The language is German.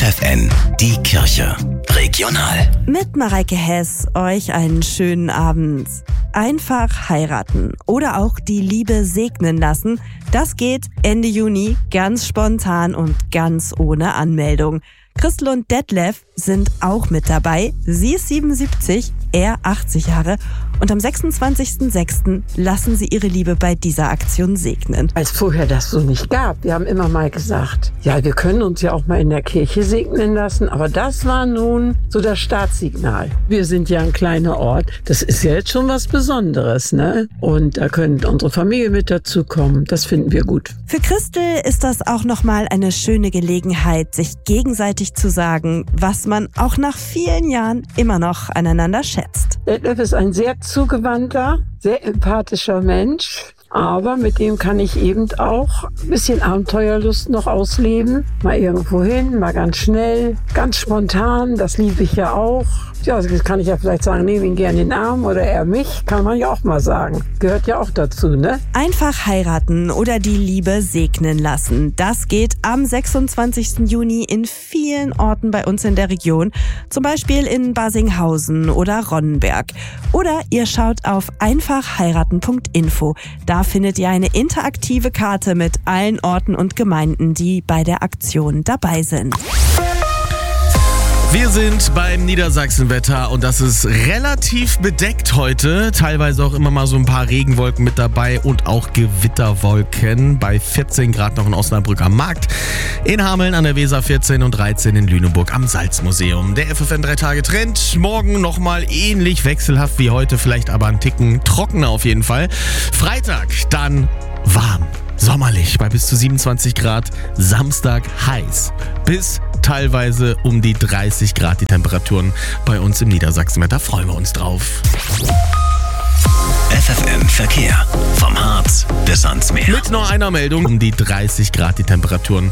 FFN, die Kirche. Regional. Mit Mareike Hess euch einen schönen Abend. Einfach heiraten oder auch die Liebe segnen lassen, das geht Ende Juni ganz spontan und ganz ohne Anmeldung. Christel und Detlef sind auch mit dabei. Sie ist 77, er 80 Jahre. Und am 26.06. lassen sie ihre Liebe bei dieser Aktion segnen. Als vorher das so nicht gab. Wir haben immer mal gesagt, ja, wir können uns ja auch mal in der Kirche segnen lassen. Aber das war nun so das Startsignal. Wir sind ja ein kleiner Ort. Das ist ja jetzt schon was Besonderes, ne? Und da könnte unsere Familie mit dazukommen. Das finden wir gut. Für Christel ist das auch nochmal eine schöne Gelegenheit, sich gegenseitig zu sagen, was man auch nach vielen Jahren immer noch aneinander schätzt. Detlef ist ein sehr zugewandter, sehr empathischer Mensch. Aber mit dem kann ich eben auch ein bisschen Abenteuerlust noch ausleben. Mal irgendwo hin, mal ganz schnell, ganz spontan. Das liebe ich ja auch. Ja, das kann ich ja vielleicht sagen, nehme ihn gerne in den Arm oder er mich. Kann man ja auch mal sagen. Gehört ja auch dazu, ne? Einfach heiraten oder die Liebe segnen lassen. Das geht am 26. Juni in vielen Orten bei uns in der Region. Zum Beispiel in Barsinghausen oder Ronnenberg. Oder ihr schaut auf einfachheiraten.info. Da findet ihr eine interaktive Karte mit allen Orten und Gemeinden, die bei der Aktion dabei sind. Wir sind beim Niedersachsenwetter und das ist relativ bedeckt heute. Teilweise auch immer mal so ein paar Regenwolken mit dabei und auch Gewitterwolken. Bei 14 Grad noch in Osnabrück am Markt. In Hameln an der Weser 14 und 13 in Lüneburg am Salzmuseum. Der FFN 3-Tage-Trend. Morgen nochmal ähnlich wechselhaft wie heute, vielleicht aber ein Ticken trockener auf jeden Fall. Freitag dann warm. Sommerlich bei bis zu 27 Grad, Samstag heiß. Bis teilweise um die 30 Grad die Temperaturen bei uns im Niedersachsenwetter. Da freuen wir uns drauf. FFN Verkehr. Vom Harz bis ans Meer. Mit nur einer Meldung um die 30 Grad die Temperaturen